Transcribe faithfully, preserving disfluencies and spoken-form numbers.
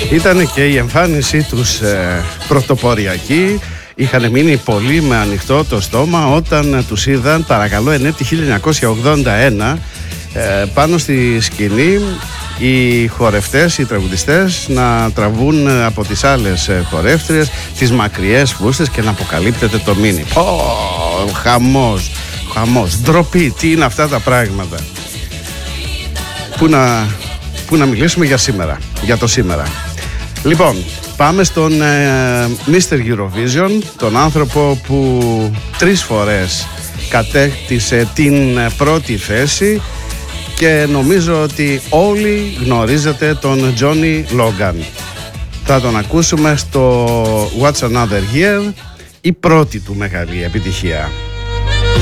Ήταν και η εμφάνισή τους ε, πρωτοποριακή. Είχαν μείνει πολύ με ανοιχτό το στόμα όταν τους είδαν, παρακαλώ, ενέτη χίλια εννιακόσια ογδόντα ένα, ε, πάνω στη σκηνή οι χορευτές, οι τραγουδιστές να τραβούν από τις άλλες χορεύτριες τις μακριές φούστες και να αποκαλύπτεται το μίνι. Ω, χαμός, χαμός, ντροπή, τι είναι αυτά τα πράγματα. Πού να, πού να μιλήσουμε για σήμερα, για το σήμερα. Λοιπόν, πάμε στον ε, μίστερ Eurovision, τον άνθρωπο που τρεις φορές κατέκτησε την πρώτη θέση και νομίζω ότι όλοι γνωρίζετε τον Johnny Logan. Θα τον ακούσουμε στο What's Another Year, η πρώτη του μεγάλη επιτυχία.